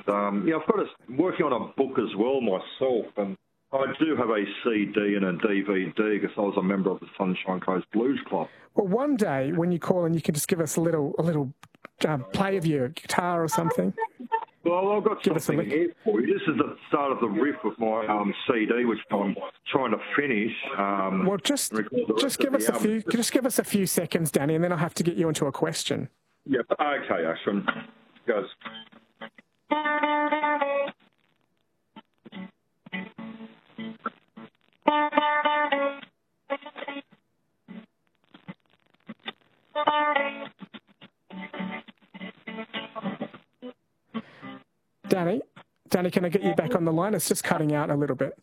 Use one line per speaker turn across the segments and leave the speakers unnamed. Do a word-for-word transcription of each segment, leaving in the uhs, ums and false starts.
Um, yeah, I've got a, working on a book as well myself, and I do have a C D and a D V D because I was a member of the Sunshine Coast Blues Club.
Well, one day when you call in, you can just give us a little a little uh, play of your guitar or something.
Well, I've got
Give
something here for you. This is the start of the riff of my um, C D, which I'm trying to finish. Um,
well, just just give us a few just give us a few seconds, Danny, and then I'll have to get you into a question.
Yep. Okay, Ashton. Goes.
Danny, Danny, can I get you back on the line? It's just cutting out a little bit.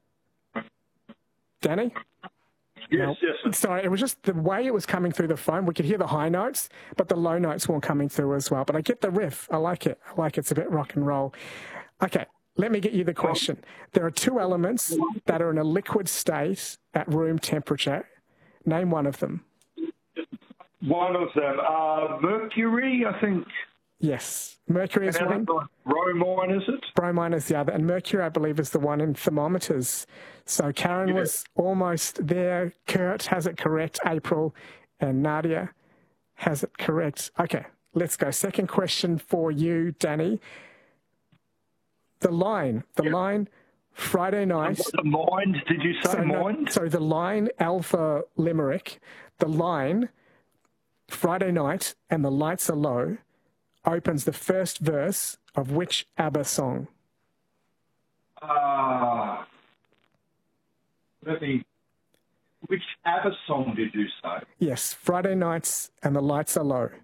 Danny?
Yes,
no,
yes.
Sorry, it was just the way it was coming through the phone. We could hear the high notes, but the low notes weren't coming through as well. But I get the riff. I like it. I like it. It's a bit rock and roll. Okay, let me get you the question. There are two elements that are in a liquid state at room temperature. Name one of them.
One of them, uh, mercury, I think.
Yes, mercury is one.
Bromine, is it?
Bromine is the other. And mercury, I believe, is the one in thermometers. So Karen yeah. was almost there. Kurt has it correct. April and Nadia has it correct. Okay, let's go. Second question for you, Danny. The line, the yeah. line, Friday night.
The mind, did you say
so
mind?
No, so the line, Alpha Limerick, the line, Friday night, and the lights are low, opens the first verse of which ABBA song?
Ah, uh, let me. Which ABBA song did you say?
Yes, Friday nights and the lights are low.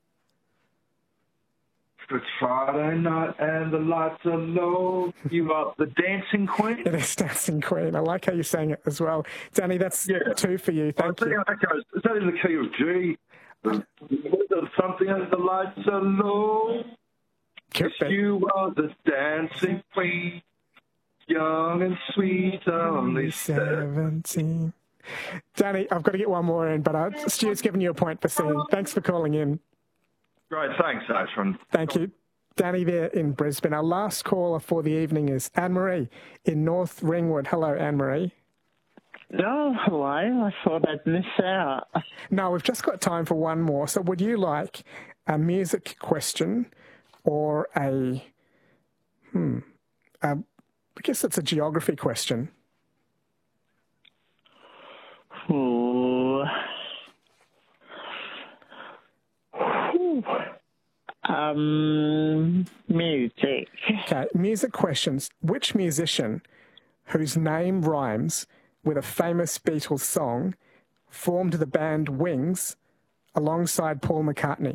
It's Friday night and the lights are low. You are the Dancing Queen?
It is Dancing Queen. I like how you're saying it as well. Danny, that's yeah. two for you. Thank you.
That goes, is that in the key of G? Something as the lights are low. You are the dancing queen, young and sweet, only seventeen.
Danny, I've got to get one more in, but uh, Stuart's given you a point for singing. Thanks for calling in.
Great, thanks, Ashton.
Thank you. Danny there in Brisbane. Our last caller for the evening is Anne-Marie in North Ringwood. Hello, Anne-Marie.
Oh, hello. I thought I'd miss out.
No, we've just got time for one more. So would you like a music question or a, hmm, a, I guess it's a geography question?
Ooh. Ooh. Um, music.
Okay, music questions. Which musician whose name rhymes with a famous Beatles song formed the band Wings alongside Paul McCartney?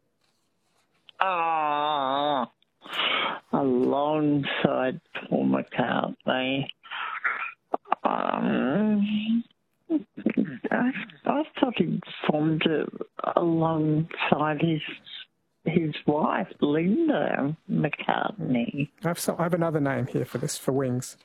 Ah, alongside Paul McCartney. Um, I, I thought he formed it alongside his his wife, Linda McCartney.
I've, so, I have another name here for this, for Wings.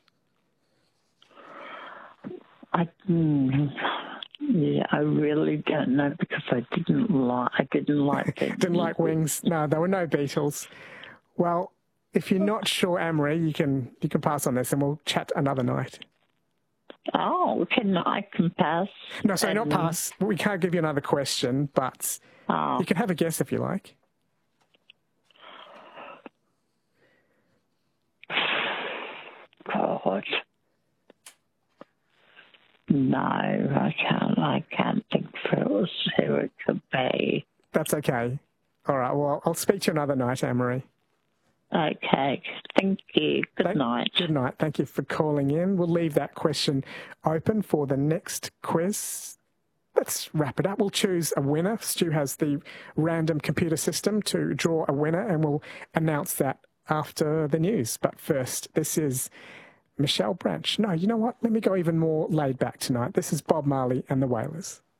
I yeah, I really don't know because I didn't like I didn't like it.
Didn't like Wings. No, there were no Beatles. Well, if you're not sure, Anne-Marie, you can you can pass on this, and we'll chat another night.
Oh, can I can pass?
No, sorry, not pass. We can't give you another question, but
oh.
you can have a guess if you like.
God. No, I can't. I can't think for who it could be.
That's okay. All right. Well, I'll speak to you another night, Anne-Marie.
Okay. Thank you. Good
Thank,
night.
Good night. Thank you for calling in. We'll leave that question open for the next quiz. Let's wrap it up. We'll choose a winner. Stu has the random computer system to draw a winner, and we'll announce that after the news. But first, this is Michelle Branch. No, you know what? Let me go even more laid back tonight. This is Bob Marley and the Wailers.